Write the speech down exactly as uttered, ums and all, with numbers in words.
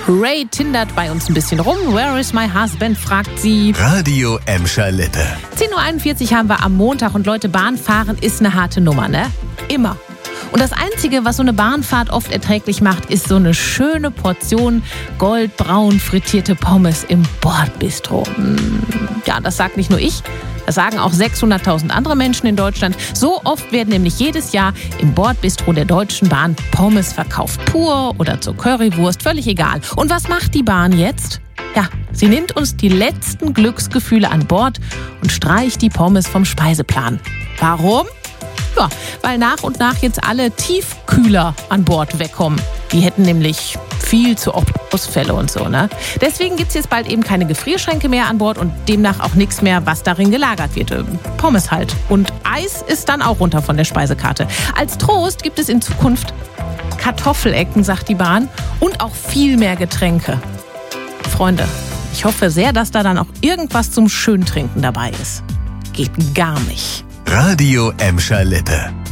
Ray tindert bei uns ein bisschen rum. Where is my husband, fragt sie. Radio Emscher Lippe. zehn Uhr einundvierzig haben wir am Montag und Leute, Bahnfahren ist eine harte Nummer, ne? Immer. Und das Einzige, was so eine Bahnfahrt oft erträglich macht, ist so eine schöne Portion goldbraun frittierte Pommes im Bordbistro. Ja, das sagt nicht nur ich, das sagen auch sechshunderttausend andere Menschen in Deutschland. So oft werden nämlich jedes Jahr im Bordbistro der Deutschen Bahn Pommes verkauft. Pur oder zur Currywurst, völlig egal. Und was macht die Bahn jetzt? Ja, sie nimmt uns die letzten Glücksgefühle an Bord und streicht die Pommes vom Speiseplan. Warum? Ja, weil nach und nach jetzt alle Tiefkühler an Bord wegkommen. Die hätten nämlich viel zu oft Ausfälle und so, ne? Deswegen gibt es jetzt bald eben keine Gefrierschränke mehr an Bord und demnach auch nichts mehr, was darin gelagert wird. Pommes halt. Und Eis ist dann auch runter von der Speisekarte. Als Trost gibt es in Zukunft Kartoffelecken, sagt die Bahn, und auch viel mehr Getränke. Freunde, ich hoffe sehr, dass da dann auch irgendwas zum Schöntrinken dabei ist. Geht gar nicht. Radio Emscher Lippe.